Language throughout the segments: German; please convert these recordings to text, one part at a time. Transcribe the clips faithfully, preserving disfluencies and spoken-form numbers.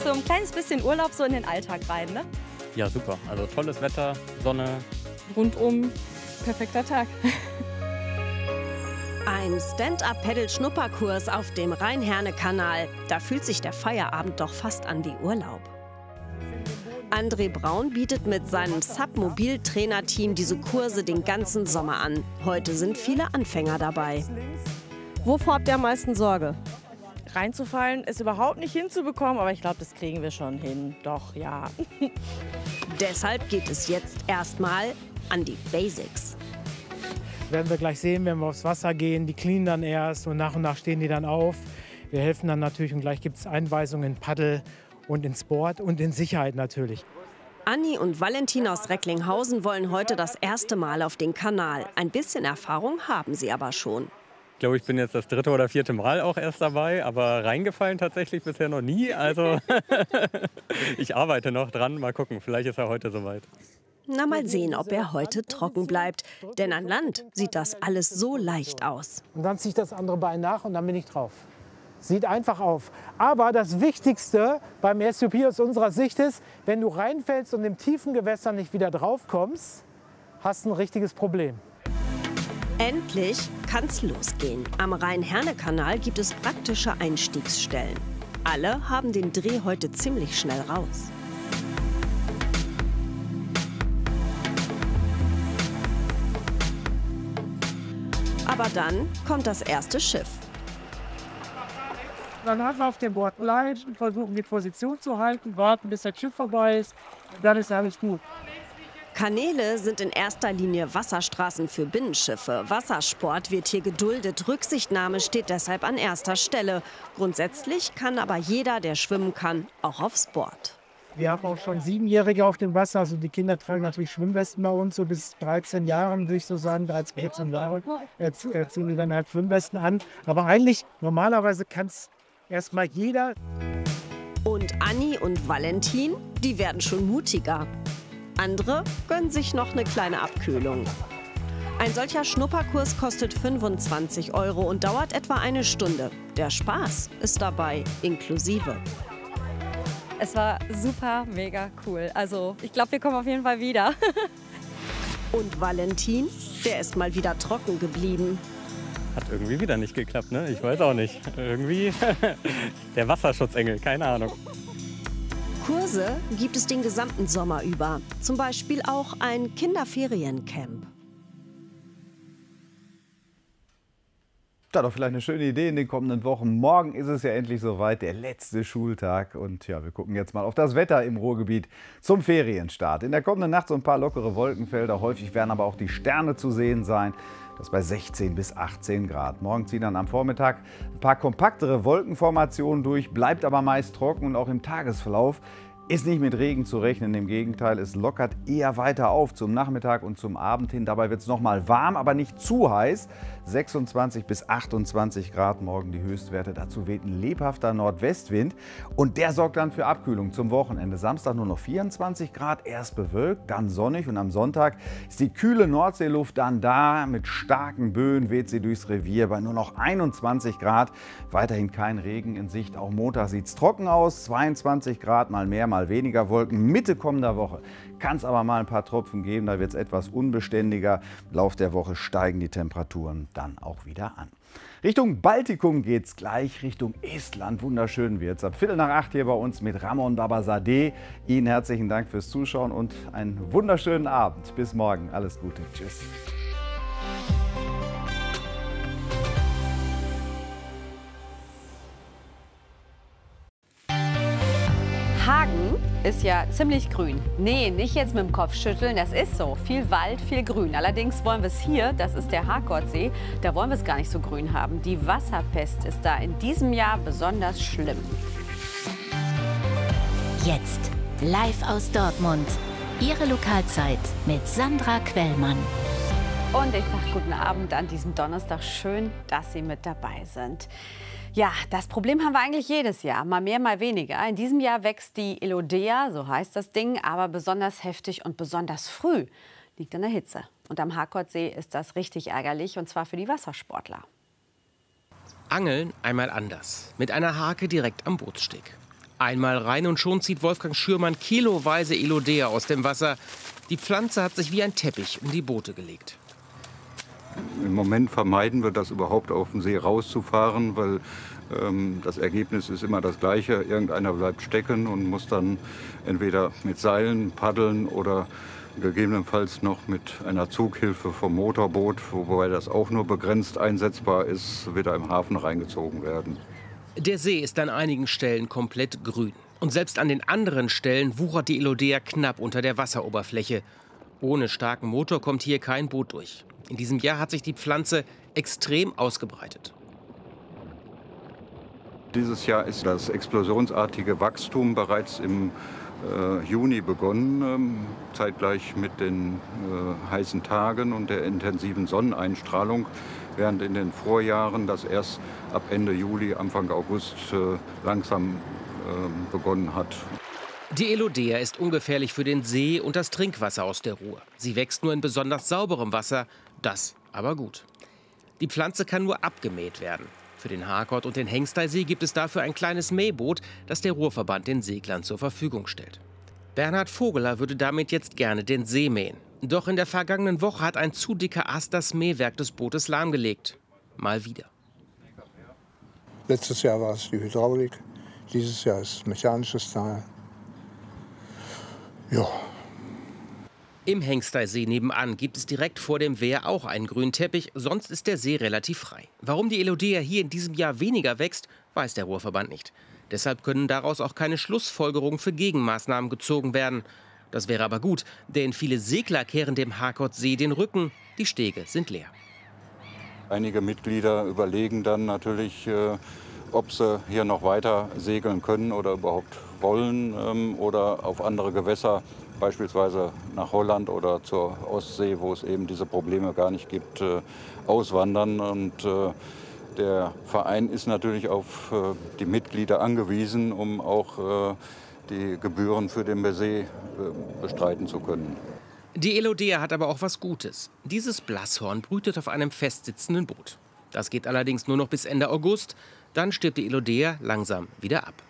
so ein kleines bisschen Urlaub so in den Alltag rein, ne? Ja, super. Also tolles Wetter, Sonne. Rundum perfekter Tag. Ein Stand-up-Paddle-Schnupperkurs auf dem Rhein-Herne-Kanal. Da fühlt sich der Feierabend doch fast an wie Urlaub. André Braun bietet mit seinem Submobil-Trainerteam diese Kurse den ganzen Sommer an. Heute sind viele Anfänger dabei. Wovor habt ihr am meisten Sorge? Reinzufallen ist überhaupt nicht hinzubekommen, aber ich glaube, das kriegen wir schon hin. Doch, ja. Deshalb geht es jetzt erstmal an die Basics. Werden wir gleich sehen, wenn wir aufs Wasser gehen. Die cleanen dann erst und nach und nach stehen die dann auf. Wir helfen dann natürlich und gleich gibt es Einweisungen in Paddel und in Sport und in Sicherheit natürlich. Anni und Valentin aus Recklinghausen wollen heute das erste Mal auf den Kanal. Ein bisschen Erfahrung haben sie aber schon. Ich glaube, ich bin jetzt das dritte oder vierte Mal auch erst dabei, aber reingefallen tatsächlich bisher noch nie. Also ich arbeite noch dran. Mal gucken, vielleicht ist er heute soweit. Na, mal sehen, ob er heute trocken bleibt. Denn an Land sieht das alles so leicht aus. Und dann ziehe ich das andere Bein nach und dann bin ich drauf. Sieht einfach auf. Aber das Wichtigste beim S U P aus unserer Sicht ist, wenn du reinfällst und im tiefen Gewässer nicht wieder drauf kommst, hast du ein richtiges Problem. Endlich kann's losgehen. Am Rhein-Herne-Kanal gibt es praktische Einstiegsstellen. Alle haben den Dreh heute ziemlich schnell raus. Aber dann kommt das erste Schiff. Dann haben wir auf dem Board bleiben, versuchen die Position zu halten, warten, bis das Schiff vorbei ist. Dann ist alles gut. Kanäle sind in erster Linie Wasserstraßen für Binnenschiffe. Wassersport wird hier geduldet. Rücksichtnahme steht deshalb an erster Stelle. Grundsätzlich kann aber jeder, der schwimmen kann, auch aufs Board. Wir haben auch schon Siebenjährige auf dem Wasser. Also die Kinder tragen natürlich Schwimmwesten bei uns, so bis dreizehn Jahren, würde ich so sagen, dreizehn, vierzehn Jahre. Jetzt ziehen wir dann halt Schwimmwesten an. Aber eigentlich, normalerweise kann es erstmal jeder. Und Anni und Valentin, die werden schon mutiger. Andere gönnen sich noch eine kleine Abkühlung. Ein solcher Schnupperkurs kostet fünfundzwanzig Euro und dauert etwa eine Stunde. Der Spaß ist dabei inklusive. Es war super, mega cool. Also ich glaube, wir kommen auf jeden Fall wieder. Und Valentin, der ist mal wieder trocken geblieben. Hat irgendwie wieder nicht geklappt, ne? Ich weiß auch nicht. Irgendwie der Wasserschutzengel, keine Ahnung. Kurse gibt es den gesamten Sommer über. Zum Beispiel auch ein Kinderferiencamp. Da doch vielleicht eine schöne Idee in den kommenden Wochen. Morgen ist es ja endlich soweit, der letzte Schultag. Und ja, wir gucken jetzt mal auf das Wetter im Ruhrgebiet zum Ferienstart. In der kommenden Nacht so ein paar lockere Wolkenfelder. Häufig werden aber auch die Sterne zu sehen sein. Das bei sechzehn bis achtzehn Grad. Morgen ziehen dann am Vormittag ein paar kompaktere Wolkenformationen durch, bleibt aber meist trocken und auch im Tagesverlauf ist nicht mit Regen zu rechnen. Im Gegenteil, es lockert eher weiter auf zum Nachmittag und zum Abend hin. Dabei wird es noch mal warm, aber nicht zu heiß. sechsundzwanzig bis achtundzwanzig Grad morgen die Höchstwerte. Dazu weht ein lebhafter Nordwestwind und der sorgt dann für Abkühlung zum Wochenende. Samstag nur noch vierundzwanzig Grad, erst bewölkt, dann sonnig und am Sonntag ist die kühle Nordseeluft dann da. Mit starken Böen weht sie durchs Revier bei nur noch einundzwanzig Grad. Weiterhin kein Regen in Sicht. Auch Montag sieht es trocken aus, zweiundzwanzig Grad, mal mehr, mal weniger Wolken. Mitte kommender Woche kann es aber mal ein paar Tropfen geben, da wird es etwas unbeständiger. Im Lauf der Woche steigen die Temperaturen dann auch wieder an. Richtung Baltikum geht es gleich, Richtung Estland. Wunderschön wird es. Ab Viertel nach acht hier bei uns mit Ramon Babazadeh. Ihnen herzlichen Dank fürs Zuschauen und einen wunderschönen Abend. Bis morgen. Alles Gute. Tschüss. Hagen ist ja ziemlich grün. Nee, nicht jetzt mit dem Kopf schütteln, das ist so. Viel Wald, viel Grün. Allerdings wollen wir es hier, das ist der Harkordsee, da wollen wir es gar nicht so grün haben. Die Wasserpest ist da in diesem Jahr besonders schlimm. Jetzt live aus Dortmund. Ihre Lokalzeit mit Sandra Quellmann. Und ich sage guten Abend an diesem Donnerstag. Schön, dass Sie mit dabei sind. Ja, das Problem haben wir eigentlich jedes Jahr, mal mehr, mal weniger. In diesem Jahr wächst die Elodea, so heißt das Ding, aber besonders heftig und besonders früh. Liegt an der Hitze. Und am Harkordsee ist das richtig ärgerlich, und zwar für die Wassersportler. Angeln einmal anders, mit einer Hake direkt am Bootssteg. Einmal rein und schon zieht Wolfgang Schürmann kiloweise Elodea aus dem Wasser. Die Pflanze hat sich wie ein Teppich um die Boote gelegt. Im Moment vermeiden wir das überhaupt auf den See rauszufahren, weil ähm, das Ergebnis ist immer das gleiche. Irgendeiner bleibt stecken und muss dann entweder mit Seilen paddeln oder gegebenenfalls noch mit einer Zughilfe vom Motorboot, wobei das auch nur begrenzt einsetzbar ist, wieder im Hafen reingezogen werden. Der See ist an einigen Stellen komplett grün. Und selbst an den anderen Stellen wuchert die Elodea knapp unter der Wasseroberfläche. Ohne starken Motor kommt hier kein Boot durch. In diesem Jahr hat sich die Pflanze extrem ausgebreitet. Dieses Jahr ist das explosionsartige Wachstum bereits im äh, Juni begonnen, ähm, zeitgleich mit den äh, heißen Tagen und der intensiven Sonneneinstrahlung, während in den Vorjahren das erst ab Ende Juli, Anfang August äh, langsam äh, begonnen hat. Die Elodea ist ungefährlich für den See und das Trinkwasser aus der Ruhr. Sie wächst nur in besonders sauberem Wasser, das aber gut. Die Pflanze kann nur abgemäht werden. Für den Harkort und den Hengsteysee gibt es dafür ein kleines Mähboot, das der Ruhrverband den Seglern zur Verfügung stellt. Bernhard Vogeler würde damit jetzt gerne den See mähen. Doch in der vergangenen Woche hat ein zu dicker Ast das Mähwerk des Bootes lahmgelegt. Mal wieder. Letztes Jahr war es die Hydraulik, dieses Jahr ist mechanisches Teil. Ja. Im Hengsteysee nebenan gibt es direkt vor dem Wehr auch einen grünen Teppich, sonst ist der See relativ frei. Warum die Elodea hier in diesem Jahr weniger wächst, weiß der Ruhrverband nicht. Deshalb können daraus auch keine Schlussfolgerungen für Gegenmaßnahmen gezogen werden. Das wäre aber gut, denn viele Segler kehren dem Harkortsee den Rücken. Die Stege sind leer. Einige Mitglieder überlegen dann natürlich, äh, ob sie hier noch weiter segeln können oder überhaupt wollen ähm, oder auf andere Gewässer, beispielsweise nach Holland oder zur Ostsee, wo es eben diese Probleme gar nicht gibt, äh, auswandern. Und äh, der Verein ist natürlich auf äh, die Mitglieder angewiesen, um auch äh, die Gebühren für den See äh, bestreiten zu können. Die Elodea hat aber auch was Gutes. Dieses Blasshorn brütet auf einem festsitzenden Boot. Das geht allerdings nur noch bis Ende August. Dann stirbt die Elodea langsam wieder ab.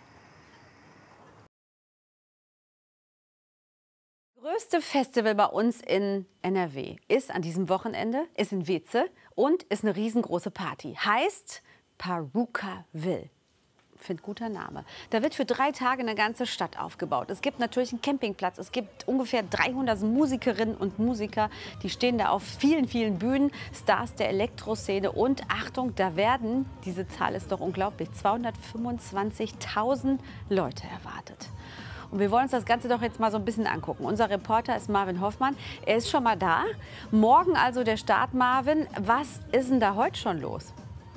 Das größte Festival bei uns in N R W ist an diesem Wochenende, ist in Weeze und ist eine riesengroße Party. Heißt Parukaville. Finde guter Name. Da wird für drei Tage eine ganze Stadt aufgebaut. Es gibt natürlich einen Campingplatz. Es gibt ungefähr dreihundert Musikerinnen und Musiker. Die stehen da auf vielen, vielen Bühnen. Stars der Elektroszene. Und Achtung, da werden, diese Zahl ist doch unglaublich, zweihundertfünfundzwanzigtausend Leute erwartet. Und wir wollen uns das Ganze doch jetzt mal so ein bisschen angucken. Unser Reporter ist Marvin Hoffmann. Er ist schon mal da. Morgen also der Start, Marvin. Was ist denn da heute schon los?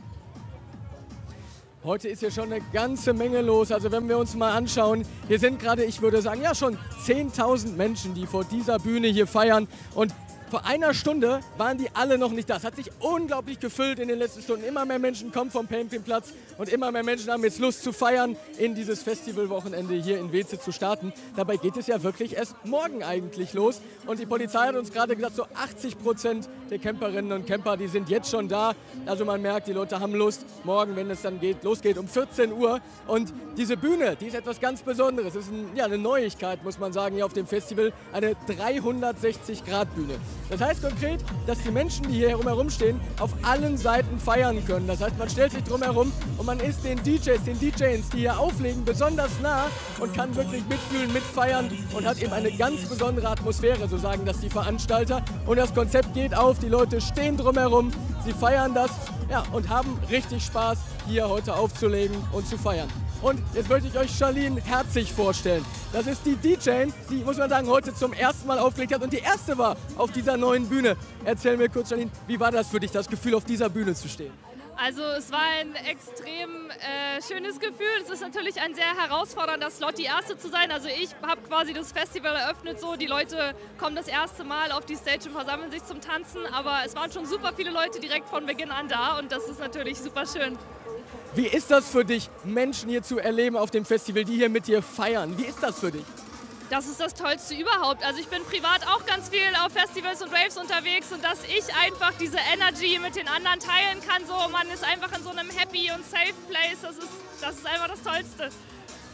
Heute ist hier schon eine ganze Menge los. Also wenn wir uns mal anschauen, hier sind gerade, ich würde sagen, ja schon zehntausend Menschen, die vor dieser Bühne hier feiern. Und vor einer Stunde waren die alle noch nicht da. Es hat sich unglaublich gefüllt in den letzten Stunden. Immer mehr Menschen kommen vom Campingplatz und immer mehr Menschen haben jetzt Lust zu feiern, in dieses Festivalwochenende hier in Weeze zu starten. Dabei geht es ja wirklich erst morgen eigentlich los. Und die Polizei hat uns gerade gesagt, so achtzig Prozent der Camperinnen und Camper, die sind jetzt schon da. Also man merkt, die Leute haben Lust, morgen, wenn es dann geht, losgeht um vierzehn Uhr. Und diese Bühne, die ist etwas ganz Besonderes. Das ist ein, ja, eine Neuigkeit, muss man sagen, hier auf dem Festival. Eine dreihundertsechzig Grad Bühne. Das heißt konkret, dass die Menschen, die hier herum stehen, auf allen Seiten feiern können. Das heißt, man stellt sich drumherum und man ist den D Js, den D Js, die hier auflegen, besonders nah und kann wirklich mitfühlen, mitfeiern und hat eben eine ganz besondere Atmosphäre, so sagen das die Veranstalter. Und das Konzept geht auf, die Leute stehen drumherum, sie feiern das, ja, und haben richtig Spaß, hier heute aufzulegen und zu feiern. Und jetzt möchte ich euch Charlene Herzig vorstellen. Das ist die D J, die, muss man sagen, heute zum ersten Mal aufgelegt hat und die erste war auf dieser neuen Bühne. Erzähl mir kurz, Charlene, wie war das für dich, das Gefühl, auf dieser Bühne zu stehen? Also es war ein extrem äh, schönes Gefühl. Es ist natürlich ein sehr herausfordernder Slot, die Erste zu sein. Also ich habe quasi das Festival eröffnet so. Die Leute kommen das erste Mal auf die Stage und versammeln sich zum Tanzen. Aber es waren schon super viele Leute direkt von Beginn an da und das ist natürlich super schön. Wie ist das für dich, Menschen hier zu erleben auf dem Festival, die hier mit dir feiern? Wie ist das für dich? Das ist das Tollste überhaupt. Also ich bin privat auch ganz viel auf Festivals und Raves unterwegs und dass ich einfach diese Energy mit den anderen teilen kann. So, man ist einfach in so einem happy und safe place. Das ist, das ist einfach das Tollste.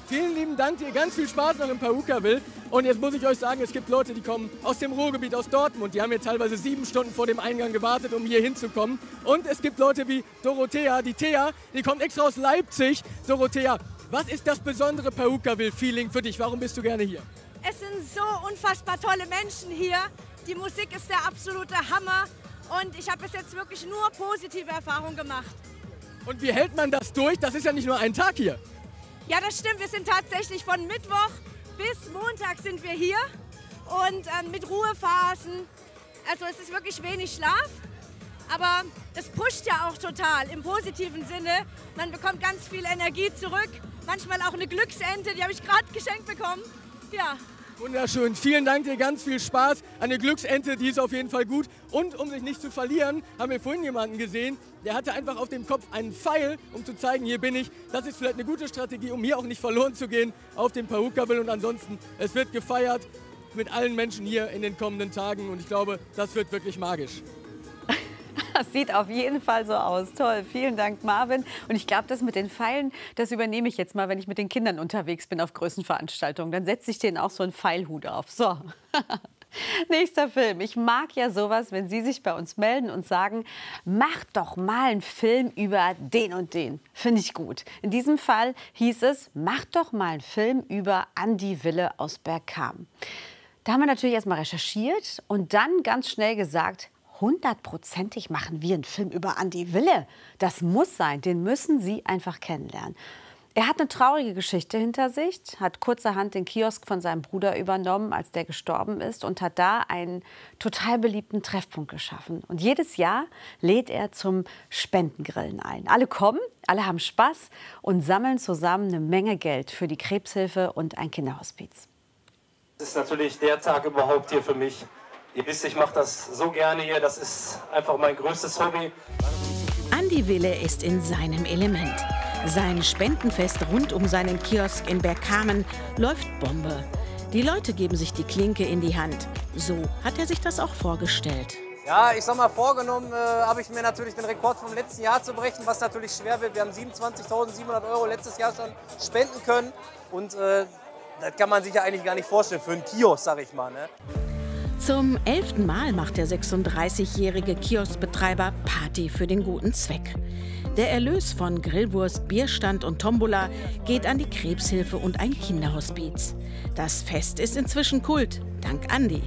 Vielen lieben Dank dir, ganz viel Spaß noch in Pahukaville. Und jetzt muss ich euch sagen, es gibt Leute, die kommen aus dem Ruhrgebiet, aus Dortmund. Die haben hier teilweise sieben Stunden vor dem Eingang gewartet, um hier hinzukommen. Und es gibt Leute wie Dorothea, die Thea, die kommt extra aus Leipzig. Dorothea, was ist das besondere Pahukaville-Feeling für dich? Warum bist du gerne hier? Es sind so unfassbar tolle Menschen hier. Die Musik ist der absolute Hammer. Und ich habe bis jetzt wirklich nur positive Erfahrungen gemacht. Und wie hält man das durch? Das ist ja nicht nur ein Tag hier. Ja, das stimmt. Wir sind tatsächlich von Mittwoch bis Montag sind wir hier und ähm, mit Ruhephasen. Also es ist wirklich wenig Schlaf, aber es pusht ja auch total im positiven Sinne. Man bekommt ganz viel Energie zurück, manchmal auch eine Glücksente, die habe ich gerade geschenkt bekommen. Ja. Wunderschön. Vielen Dank dir, ganz viel Spaß. Eine Glücksente, die ist auf jeden Fall gut. Und um sich nicht zu verlieren, haben wir vorhin jemanden gesehen, der hatte einfach auf dem Kopf einen Pfeil, um zu zeigen, hier bin ich. Das ist vielleicht eine gute Strategie, um hier auch nicht verloren zu gehen auf dem Pahukaville. Und ansonsten, es wird gefeiert mit allen Menschen hier in den kommenden Tagen. Und ich glaube, das wird wirklich magisch. Das sieht auf jeden Fall so aus. Toll, vielen Dank, Marvin. Und ich glaube, das mit den Pfeilen, das übernehme ich jetzt mal, wenn ich mit den Kindern unterwegs bin auf Größenveranstaltungen. Dann setze ich denen auch so einen Pfeilhut auf. So. Nächster Film. Ich mag ja sowas, wenn Sie sich bei uns melden und sagen, macht doch mal einen Film über den und den. Finde ich gut. In diesem Fall hieß es, macht doch mal einen Film über Andi Wille aus Bergkamen. Da haben wir natürlich erst mal recherchiert und dann ganz schnell gesagt, hundertprozentig machen wir einen Film über Andi Wille. Das muss sein, den müssen Sie einfach kennenlernen. Er hat eine traurige Geschichte hinter sich, hat kurzerhand den Kiosk von seinem Bruder übernommen, als der gestorben ist, und hat da einen total beliebten Treffpunkt geschaffen. Und jedes Jahr lädt er zum Spendengrillen ein. Alle kommen, alle haben Spaß und sammeln zusammen eine Menge Geld für die Krebshilfe und ein Kinderhospiz. Das ist natürlich der Tag überhaupt hier für mich. Ihr wisst, ich mache das so gerne hier, das ist einfach mein größtes Hobby. Andi Wille ist in seinem Element. Sein Spendenfest rund um seinen Kiosk in Bergkamen läuft Bombe. Die Leute geben sich die Klinke in die Hand. So hat er sich das auch vorgestellt. Ja, ich sag mal, vorgenommen äh, habe ich mir natürlich den Rekord vom letzten Jahr zu brechen, was natürlich schwer wird. Wir haben siebenundzwanzigtausendsiebenhundert Euro letztes Jahr schon spenden können. Und äh, das kann man sich ja eigentlich gar nicht vorstellen für einen Kiosk, sag ich mal. Ne? Zum elften Mal macht der sechsunddreißigjährige Kioskbetreiber Party für den guten Zweck. Der Erlös von Grillwurst, Bierstand und Tombola geht an die Krebshilfe und ein Kinderhospiz. Das Fest ist inzwischen Kult, dank Andi.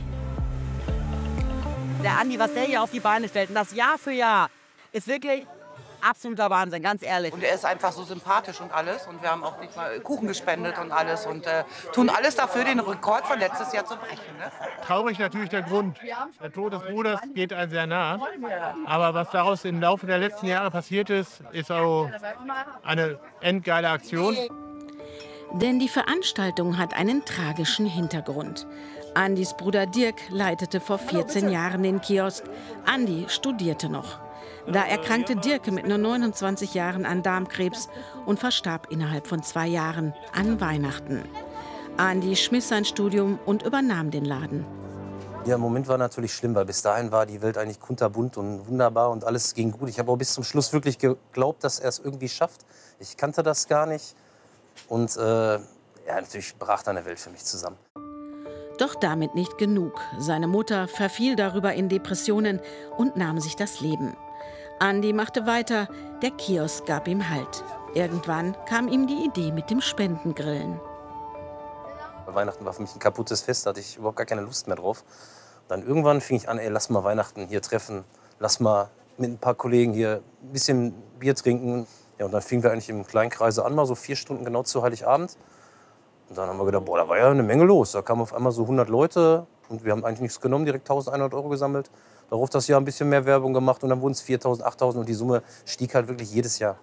Der Andi, was der hier auf die Beine stellt, und das Jahr für Jahr, ist wirklich absoluter Wahnsinn, ganz ehrlich. Und er ist einfach so sympathisch und alles. Und wir haben auch nicht mal Kuchen gespendet und alles. Und äh, tun alles dafür, den Rekord von letztes Jahr zu brechen. Ne? Traurig natürlich der Grund. Der Tod des Bruders geht einem sehr nah. Aber was daraus im Laufe der letzten Jahre passiert ist, ist auch eine endgeile Aktion. Denn die Veranstaltung hat einen tragischen Hintergrund. Andis Bruder Dirk leitete vor vierzehn Jahren den Kiosk. Andi studierte noch. Da erkrankte Dirk mit nur neunundzwanzig Jahren an Darmkrebs und verstarb innerhalb von zwei Jahren an Weihnachten. Andi schmiss sein Studium und übernahm den Laden. Der Moment war natürlich schlimm, weil bis dahin war die Welt eigentlich kunterbunt und wunderbar und alles ging gut. Ich habe auch bis zum Schluss wirklich geglaubt, dass er es irgendwie schafft. Ich kannte das gar nicht und äh, ja, natürlich brach dann eine Welt für mich zusammen. Doch damit nicht genug. Seine Mutter verfiel darüber in Depressionen und nahm sich das Leben. Andi machte weiter, der Kiosk gab ihm Halt. Irgendwann kam ihm die Idee mit dem Spendengrillen. Weihnachten war für mich ein kaputtes Fest, da hatte ich überhaupt gar keine Lust mehr drauf. Dann irgendwann fing ich an, ey, lass mal Weihnachten hier treffen, lass mal mit ein paar Kollegen hier ein bisschen Bier trinken. Ja, und dann fingen wir eigentlich im kleinen Kreise an, mal so vier Stunden genau zu Heiligabend. Und dann haben wir gedacht, boah, da war ja eine Menge los. Da kamen auf einmal so hundert Leute und wir haben eigentlich nichts genommen, direkt eintausendeinhundert Euro gesammelt. Darauf das Jahr ein bisschen mehr Werbung gemacht und dann wurden es viertausend, achttausend und die Summe stieg halt wirklich jedes Jahr.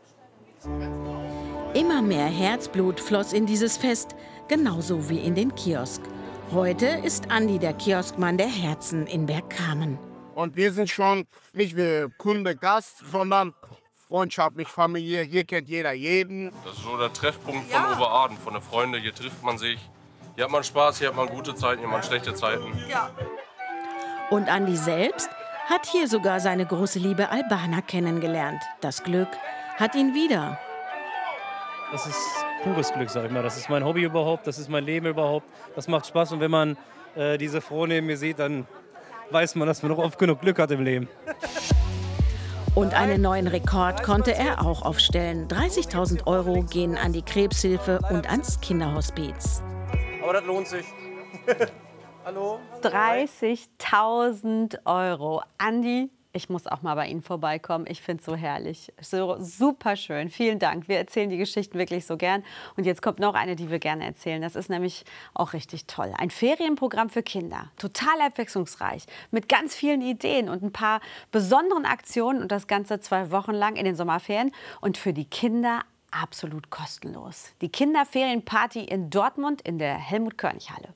Immer mehr Herzblut floss in dieses Fest, genauso wie in den Kiosk. Heute ist Andi der Kioskmann der Herzen in Bergkamen. Und wir sind schon nicht wie Kunde, Gast, sondern freundschaftlich, familiär. Hier kennt jeder jeden. Das ist so der Treffpunkt von ja. Oberaden, von den Freunden. Hier trifft man sich. Hier hat man Spaß, hier hat man gute Zeiten, hier hat man schlechte Zeiten. Ja. Und Andi selbst hat hier sogar seine große Liebe Albana kennengelernt. Das Glück hat ihn wieder. Es ist pures Glück, sag ich mal. Das ist mein Hobby überhaupt, das ist mein Leben überhaupt. Das macht Spaß und wenn man äh, diese Frau neben mir sieht, dann weiß man, dass man noch oft genug Glück hat im Leben. Und einen neuen Rekord konnte er auch aufstellen. dreißigtausend Euro gehen an die Krebshilfe und ans Kinderhospiz. Aber das lohnt sich. Hallo? dreißigtausend Euro. Andi, ich muss auch mal bei Ihnen vorbeikommen. Ich finde es so herrlich. So super schön. Vielen Dank. Wir erzählen die Geschichten wirklich so gern. Und jetzt kommt noch eine, die wir gerne erzählen. Das ist nämlich auch richtig toll. Ein Ferienprogramm für Kinder. Total abwechslungsreich. Mit ganz vielen Ideen und ein paar besonderen Aktionen. Und das Ganze zwei Wochen lang in den Sommerferien. Und für die Kinder absolut kostenlos. Die Kinderferienparty in Dortmund in der Helmut-Körnig-Halle.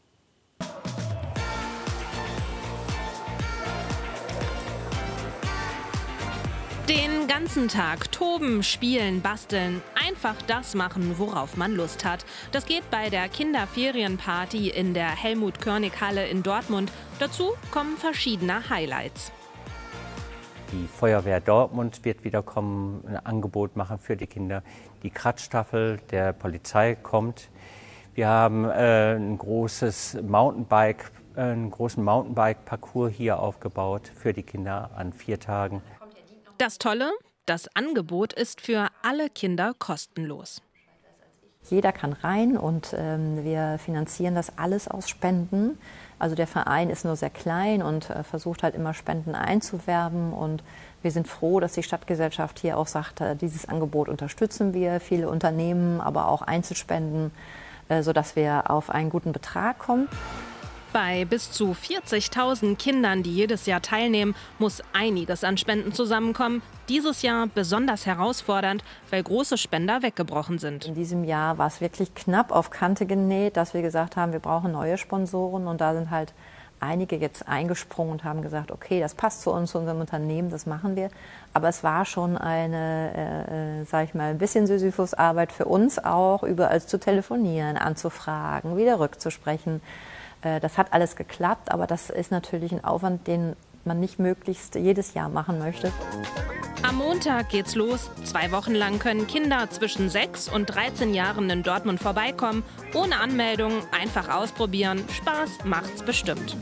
Den ganzen Tag toben, spielen, basteln, einfach das machen, worauf man Lust hat. Das geht bei der Kinderferienparty in der Helmut-Körnig-Halle in Dortmund. Dazu kommen verschiedene Highlights. Die Feuerwehr Dortmund wird wieder kommen, ein Angebot machen für die Kinder. Die Kratzstaffel der Polizei kommt. Wir haben äh, ein großes Mountainbike, äh, einen großen Mountainbike-Parcours hier aufgebaut für die Kinder an vier Tagen. Das Tolle, das Angebot ist für alle Kinder kostenlos. Jeder kann rein und ähm, wir finanzieren das alles aus Spenden. Also der Verein ist nur sehr klein und äh, versucht halt immer Spenden einzuwerben. Und wir sind froh, dass die Stadtgesellschaft hier auch sagt, äh, dieses Angebot unterstützen wir. Viele Unternehmen, aber auch Einzelspenden, äh, sodass wir auf einen guten Betrag kommen. Bei bis zu vierzigtausend Kindern, die jedes Jahr teilnehmen, muss einiges an Spenden zusammenkommen. Dieses Jahr besonders herausfordernd, weil große Spender weggebrochen sind. In diesem Jahr war es wirklich knapp auf Kante genäht, dass wir gesagt haben, wir brauchen neue Sponsoren. Und da sind halt einige jetzt eingesprungen und haben gesagt, okay, das passt zu uns, zu unserem Unternehmen, das machen wir. Aber es war schon eine, äh, sag ich mal, ein bisschen Sisyphus-Arbeit für uns auch, überall zu telefonieren, anzufragen, wieder rückzusprechen. Das hat alles geklappt, aber das ist natürlich ein Aufwand, den man nicht möglichst jedes Jahr machen möchte. Am Montag geht's los. Zwei Wochen lang können Kinder zwischen sechs und dreizehn Jahren in Dortmund vorbeikommen. Ohne Anmeldung, einfach ausprobieren. Spaß macht's bestimmt.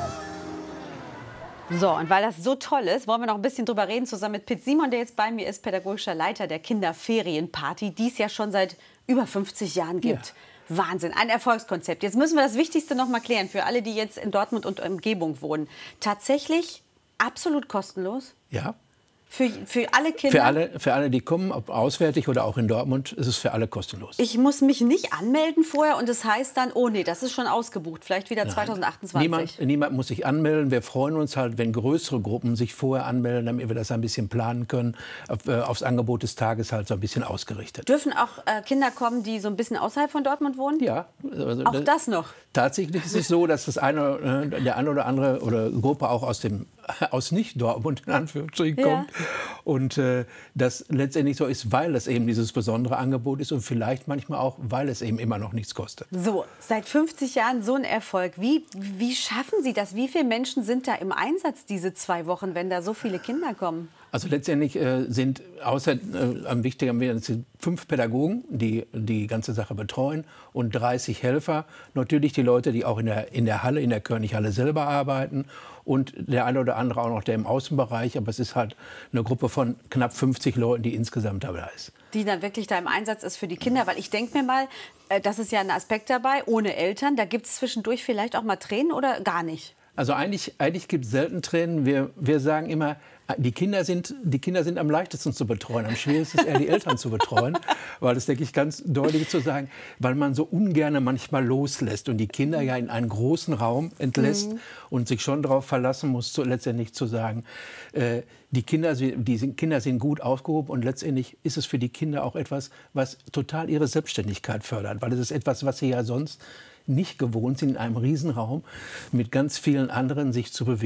So, und weil das so toll ist, wollen wir noch ein bisschen drüber reden, zusammen mit Pitt Simon, der jetzt bei mir ist, pädagogischer Leiter der Kinderferienparty, die es ja schon seit über fünfzig Jahren gibt. Ja. Wahnsinn, ein Erfolgskonzept. Jetzt müssen wir das Wichtigste noch mal klären für alle, die jetzt in Dortmund und Umgebung wohnen. Tatsächlich absolut kostenlos? Ja. Für, für alle Kinder? Für alle, für alle, die kommen, ob auswärtig oder auch in Dortmund, ist es für alle kostenlos. Ich muss mich nicht anmelden vorher und das heißt dann, oh nee, das ist schon ausgebucht, vielleicht wieder Nein. zweitausendachtundzwanzig. Niemand, niemand muss sich anmelden. Wir freuen uns halt, wenn größere Gruppen sich vorher anmelden, damit wir das ein bisschen planen können, auf, äh, aufs Angebot des Tages halt so ein bisschen ausgerichtet. Dürfen auch äh, Kinder kommen, die so ein bisschen außerhalb von Dortmund wohnen? Ja. Also, auch das, das noch? Tatsächlich ist es so, dass das eine, äh, der eine oder andere oder Gruppe auch aus dem aus Nicht-Dortmund in Anführungsstrichen kommt. Ja. Und äh, das letztendlich so ist, weil es eben dieses besondere Angebot ist und vielleicht manchmal auch, weil es eben immer noch nichts kostet. So, seit fünfzig Jahren so ein Erfolg. Wie, wie schaffen Sie das? Wie viele Menschen sind da im Einsatz diese zwei Wochen, wenn da so viele Kinder kommen? Also letztendlich äh, sind außer äh, am wichtigen sind fünf Pädagogen, die die ganze Sache betreuen und dreißig Helfer. Natürlich die Leute, die auch in der, in der Halle, in der Körnig-Halle selber arbeiten und der eine oder andere auch noch der im Außenbereich. Aber es ist halt eine Gruppe von knapp fünfzig Leuten, die insgesamt dabei ist. Die dann wirklich da im Einsatz ist für die Kinder. Weil ich denke mir mal, äh, das ist ja ein Aspekt dabei, ohne Eltern. Da gibt es zwischendurch vielleicht auch mal Tränen oder gar nicht? Also eigentlich, eigentlich gibt es selten Tränen. Wir, wir sagen immer, die Kinder, sind, die Kinder sind am leichtesten zu betreuen. Am schwierigsten ist eher die Eltern zu betreuen. Weil das, denke ich, ganz deutlich zu sagen, weil man so ungern manchmal loslässt und die Kinder ja in einen großen Raum entlässt mhm. und sich schon darauf verlassen muss, zu, letztendlich zu sagen, äh, die, Kinder, die sind, Kinder sind gut aufgehoben und letztendlich ist es für die Kinder auch etwas, was total ihre Selbstständigkeit fördert. Weil es ist etwas, was sie ja sonst nicht gewohnt sind, in einem Riesenraum mit ganz vielen anderen sich zu bewegen.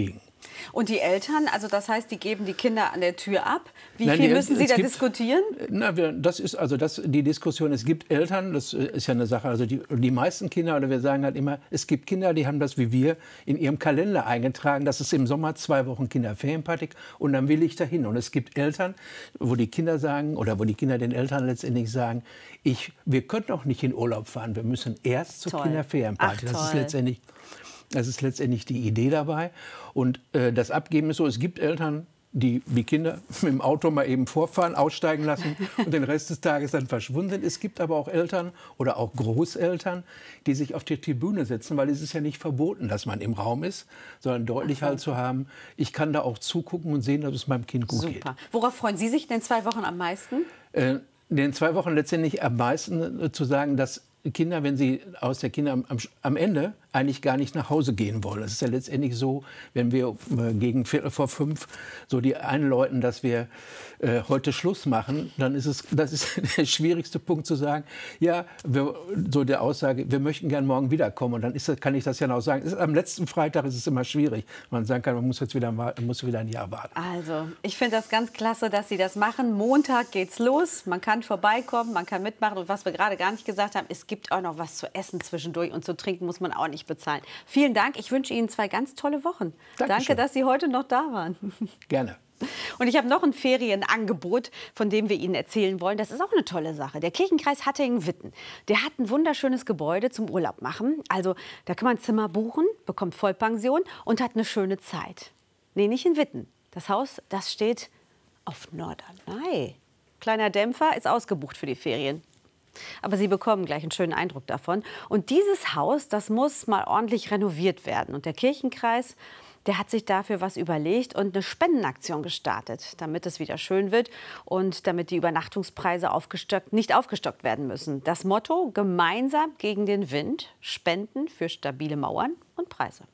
Und die Eltern, also das heißt, die geben die Kinder an der Tür ab. Wie Nein, viel die, müssen Sie da gibt, diskutieren? Na, wir, das ist also das, die Diskussion. Es gibt Eltern, das ist ja eine Sache. Also die, die meisten Kinder, oder wir sagen halt immer, es gibt Kinder, die haben das wie wir in ihrem Kalender eingetragen. Das ist im Sommer zwei Wochen Kinderferienparty und dann will ich dahin. Und es gibt Eltern, wo die Kinder sagen oder wo die Kinder den Eltern letztendlich sagen, ich, wir können auch nicht in Urlaub fahren. Wir müssen erst zur Toll. Kinderferienparty. Ach, das ist toll. letztendlich Das ist letztendlich die Idee dabei. Und äh, das Abgeben ist so, es gibt Eltern, die die Kinder mit dem Auto mal eben vorfahren, aussteigen lassen und den Rest des Tages dann verschwunden sind. Es gibt aber auch Eltern oder auch Großeltern, die sich auf die Tribüne setzen, weil es ist ja nicht verboten, dass man im Raum ist, sondern deutlich halt zu haben, ich kann da auch zugucken und sehen, dass es meinem Kind gut Super. geht. Worauf freuen Sie sich in den zwei Wochen am meisten? Äh, in den zwei Wochen letztendlich am meisten äh, zu sagen, dass Kinder, wenn sie aus der Kinder am, am Ende eigentlich gar nicht nach Hause gehen wollen. Es ist ja letztendlich so, wenn wir äh, gegen Viertel vor fünf so die einläuten, dass wir äh, heute Schluss machen, dann ist es, das ist der schwierigste Punkt zu sagen, ja, wir, so der Aussage, wir möchten gern morgen wiederkommen. Und dann ist das, kann ich das ja noch sagen. Ist, am letzten Freitag ist es immer schwierig. Man sagen kann, man muss jetzt wieder, man muss wieder ein Jahr warten. Also, ich finde das ganz klasse, dass Sie das machen. Montag geht's los. Man kann vorbeikommen, man kann mitmachen. Und was wir gerade gar nicht gesagt haben, es gibt auch noch was zu essen zwischendurch. Und zu trinken muss man auch nicht bezahlen. Vielen Dank. Ich wünsche Ihnen zwei ganz tolle Wochen. Dankeschön. Danke, dass Sie heute noch da waren. Gerne. Und ich habe noch ein Ferienangebot, von dem wir Ihnen erzählen wollen. Das ist auch eine tolle Sache. Der Kirchenkreis Hattingen-Witten, der hat ein wunderschönes Gebäude zum Urlaub machen. Also da kann man Zimmer buchen, bekommt Vollpension und hat eine schöne Zeit. Nee, nicht in Witten. Das Haus, das steht auf Norderney. Kleiner Dämpfer, ist ausgebucht für die Ferien. Aber Sie bekommen gleich einen schönen Eindruck davon. Und dieses Haus, das muss mal ordentlich renoviert werden. Und der Kirchenkreis, der hat sich dafür was überlegt und eine Spendenaktion gestartet, damit es wieder schön wird und damit die Übernachtungspreise aufgestockt, nicht aufgestockt werden müssen. Das Motto: gemeinsam gegen den Wind, Spenden für stabile Mauern und Preise.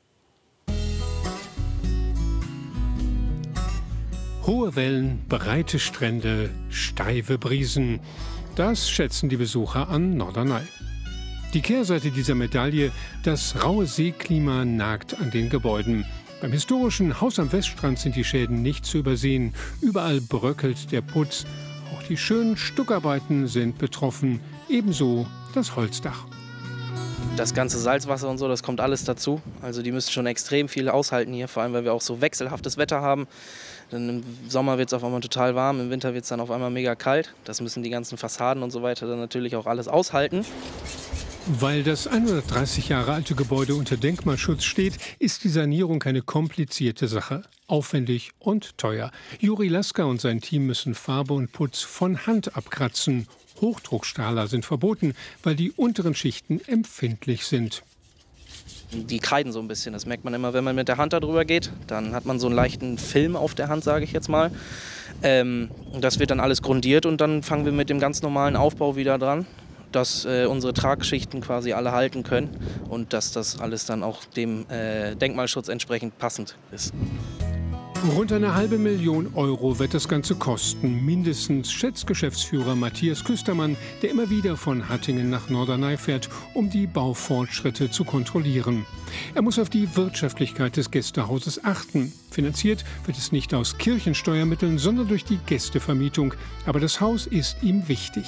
Hohe Wellen, breite Strände, steife Brisen. Das schätzen die Besucher an Norderney. Die Kehrseite dieser Medaille: das raue Seeklima nagt an den Gebäuden. Beim historischen Haus am Weststrand sind die Schäden nicht zu übersehen. Überall bröckelt der Putz. Auch die schönen Stuckarbeiten sind betroffen. Ebenso das Holzdach. Das ganze Salzwasser und so, das kommt alles dazu. Also die müssen schon extrem viel aushalten hier, vor allem weil wir auch so wechselhaftes Wetter haben. Dann im Sommer wird es auf einmal total warm, im Winter wird es dann auf einmal mega kalt. Das müssen die ganzen Fassaden und so weiter dann natürlich auch alles aushalten. Weil das hundertdreißig Jahre alte Gebäude unter Denkmalschutz steht, ist die Sanierung eine komplizierte Sache. Aufwendig und teuer. Juri Lasker und sein Team müssen Farbe und Putz von Hand abkratzen. Hochdruckstrahler sind verboten, weil die unteren Schichten empfindlich sind. Die kreiden so ein bisschen, das merkt man immer, wenn man mit der Hand da drüber geht. Dann hat man so einen leichten Film auf der Hand, sage ich jetzt mal. Ähm, das wird dann alles grundiert und dann fangen wir mit dem ganz normalen Aufbau wieder dran, dass äh, unsere Tragschichten quasi alle halten können und dass das alles dann auch dem äh, Denkmalschutz entsprechend passend ist. Rund eine halbe Million Euro wird das Ganze kosten. Mindestens, schätzt Geschäftsführer Matthias Küstermann, der immer wieder von Hattingen nach Norderney fährt, um die Baufortschritte zu kontrollieren. Er muss auf die Wirtschaftlichkeit des Gästehauses achten. Finanziert wird es nicht aus Kirchensteuermitteln, sondern durch die Gästevermietung. Aber das Haus ist ihm wichtig.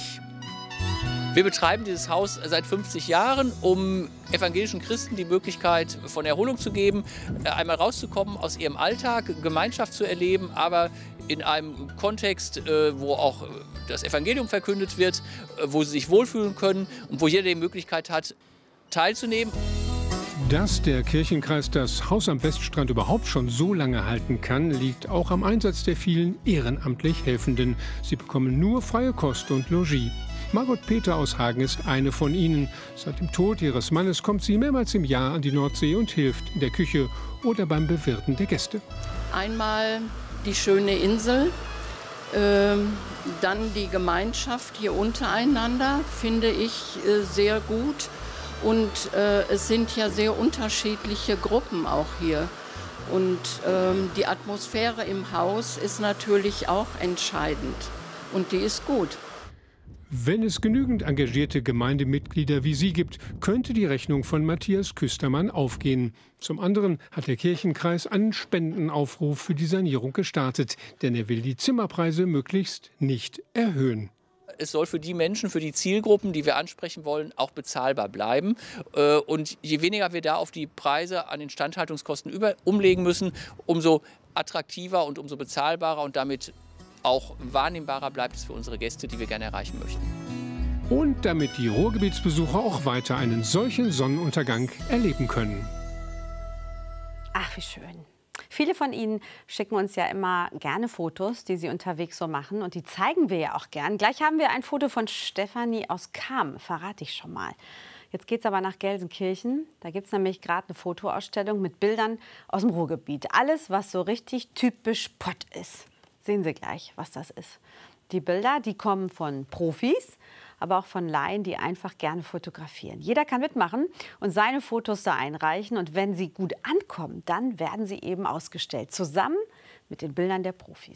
Wir betreiben dieses Haus seit fünfzig Jahren, um evangelischen Christen die Möglichkeit von Erholung zu geben, einmal rauszukommen aus ihrem Alltag, Gemeinschaft zu erleben, aber in einem Kontext, wo auch das Evangelium verkündet wird, wo sie sich wohlfühlen können und wo jeder die Möglichkeit hat, teilzunehmen. Dass der Kirchenkreis das Haus am Weststrand überhaupt schon so lange halten kann, liegt auch am Einsatz der vielen ehrenamtlich Helfenden. Sie bekommen nur freie Kost und Logis. Margot Peter aus Hagen ist eine von ihnen. Seit dem Tod ihres Mannes kommt sie mehrmals im Jahr an die Nordsee und hilft in der Küche oder beim Bewirten der Gäste. Einmal die schöne Insel, äh, dann die Gemeinschaft hier untereinander, finde ich äh, sehr gut. Und äh, es sind ja sehr unterschiedliche Gruppen auch hier. Und äh, die Atmosphäre im Haus ist natürlich auch entscheidend. Und die ist gut. Wenn es genügend engagierte Gemeindemitglieder wie sie gibt, könnte die Rechnung von Matthias Küstermann aufgehen. Zum anderen hat der Kirchenkreis einen Spendenaufruf für die Sanierung gestartet, denn er will die Zimmerpreise möglichst nicht erhöhen. Es soll für die Menschen, für die Zielgruppen, die wir ansprechen wollen, auch bezahlbar bleiben. Und je weniger wir da auf die Preise an Instandhaltungskosten über, umlegen müssen, umso attraktiver und umso bezahlbarer und damit auch wahrnehmbarer bleibt es für unsere Gäste, die wir gerne erreichen möchten. Und damit die Ruhrgebietsbesucher auch weiter einen solchen Sonnenuntergang erleben können. Ach, wie schön. Viele von Ihnen schicken uns ja immer gerne Fotos, die sie unterwegs so machen. Und die zeigen wir ja auch gern. Gleich haben wir ein Foto von Stefanie aus Cham, verrate ich schon mal. Jetzt geht es aber nach Gelsenkirchen. Da gibt es nämlich gerade eine Fotoausstellung mit Bildern aus dem Ruhrgebiet. Alles, was so richtig typisch Pott ist. Sehen Sie gleich, was das ist. Die Bilder, die kommen von Profis, aber auch von Laien, die einfach gerne fotografieren. Jeder kann mitmachen und seine Fotos da einreichen. Und wenn sie gut ankommen, dann werden sie eben ausgestellt, zusammen mit den Bildern der Profis.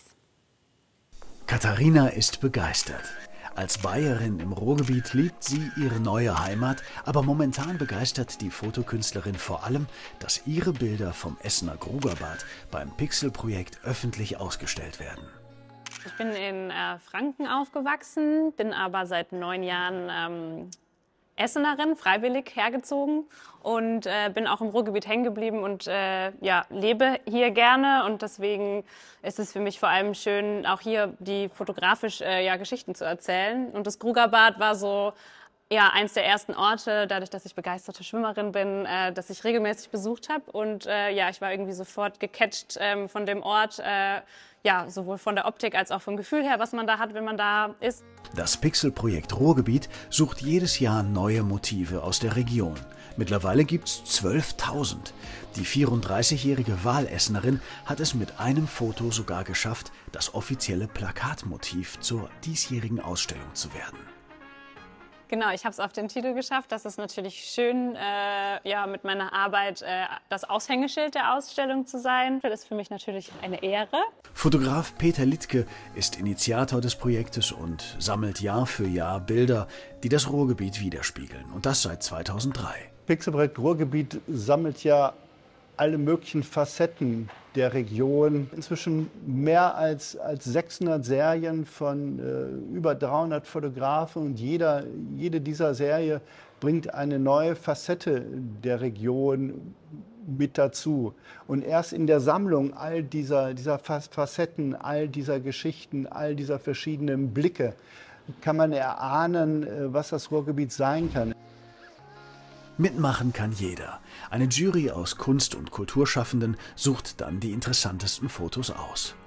Katharina ist begeistert. Als Bayerin im Ruhrgebiet liebt sie ihre neue Heimat, aber momentan begeistert die Fotokünstlerin vor allem, dass ihre Bilder vom Essener Grugerbad beim Pixel-Projekt öffentlich ausgestellt werden. Ich bin in äh, Franken aufgewachsen, bin aber seit neun Jahren ähm, Essenerin, freiwillig hergezogen und äh, bin auch im Ruhrgebiet hängen geblieben und äh, ja, lebe hier gerne. Und deswegen ist es für mich vor allem schön, auch hier die fotografisch äh, ja, Geschichten zu erzählen. Und das Grugerbad war so ja, eins der ersten Orte, dadurch, dass ich begeisterte Schwimmerin bin, äh, dass ich regelmäßig besucht habe. Und äh, ja, ich war irgendwie sofort gecatcht äh, von dem Ort, äh, ja, sowohl von der Optik als auch vom Gefühl her, was man da hat, wenn man da ist. Das Pixel-Projekt Ruhrgebiet sucht jedes Jahr neue Motive aus der Region. Mittlerweile gibt's zwölftausend. Die vierunddreißigjährige Wahlessenerin hat es mit einem Foto sogar geschafft, das offizielle Plakatmotiv zur diesjährigen Ausstellung zu werden. Genau, ich habe es auf den Titel geschafft. Das ist natürlich schön, äh, ja, mit meiner Arbeit äh, das Aushängeschild der Ausstellung zu sein. Das ist für mich natürlich eine Ehre. Fotograf Peter Littke ist Initiator des Projektes und sammelt Jahr für Jahr Bilder, die das Ruhrgebiet widerspiegeln. Und das seit zweitausenddrei. Pixelprojekt Ruhrgebiet sammelt ja alle möglichen Facetten der Region. Inzwischen mehr als, als sechshundert Serien von äh, über dreihundert Fotografen und jeder, jede dieser Serie bringt eine neue Facette der Region mit dazu. Und erst in der Sammlung all dieser, dieser Facetten, all dieser Geschichten, all dieser verschiedenen Blicke kann man erahnen, was das Ruhrgebiet sein kann. Mitmachen kann jeder. Eine Jury aus Kunst- und Kulturschaffenden sucht dann die interessantesten Fotos aus.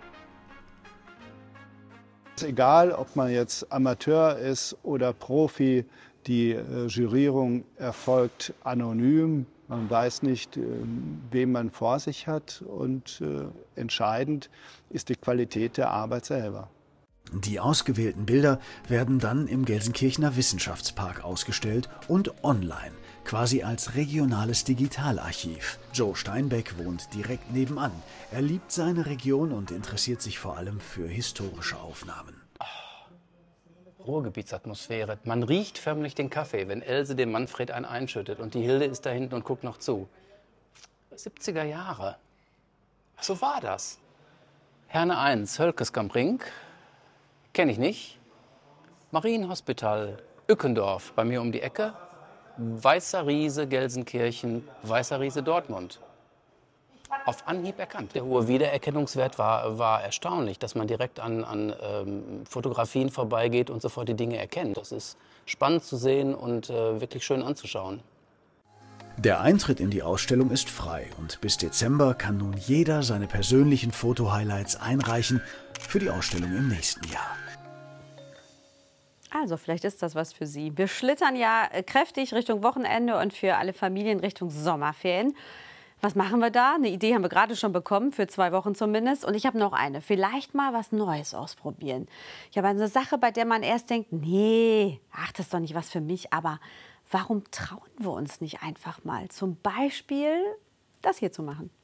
Es ist egal, ob man jetzt Amateur ist oder Profi, die äh, Jurierung erfolgt anonym. Man weiß nicht, äh, wen man vor sich hat und äh, entscheidend ist die Qualität der Arbeit selber. Die ausgewählten Bilder werden dann im Gelsenkirchener Wissenschaftspark ausgestellt und online, quasi als regionales Digitalarchiv. Joe Steinbeck wohnt direkt nebenan. Er liebt seine Region und interessiert sich vor allem für historische Aufnahmen. Oh, Ruhrgebietsatmosphäre. Man riecht förmlich den Kaffee, wenn Else dem Manfred einen einschüttet und die Hilde ist da hinten und guckt noch zu. siebziger Jahre. So war das. Herne eins, Hölkeskamp-Ring. Kenne ich nicht. Marienhospital, Ückendorf, bei mir um die Ecke. Weißer Riese, Gelsenkirchen, Weißer Riese, Dortmund. Auf Anhieb erkannt. Der hohe Wiedererkennungswert war, war erstaunlich, dass man direkt an, an ähm, Fotografien vorbeigeht und sofort die Dinge erkennt. Das ist spannend zu sehen und äh, wirklich schön anzuschauen. Der Eintritt in die Ausstellung ist frei und bis Dezember kann nun jeder seine persönlichen Foto-Highlights einreichen für die Ausstellung im nächsten Jahr. Also vielleicht ist das was für Sie. Wir schlittern ja kräftig Richtung Wochenende und für alle Familien Richtung Sommerferien. Was machen wir da? Eine Idee haben wir gerade schon bekommen, für zwei Wochen zumindest. Und ich habe noch eine. Vielleicht mal was Neues ausprobieren. Ich habe eine Sache, bei der man erst denkt, nee, ach, das ist doch nicht was für mich. Aber warum trauen wir uns nicht einfach mal zum Beispiel das hier zu machen?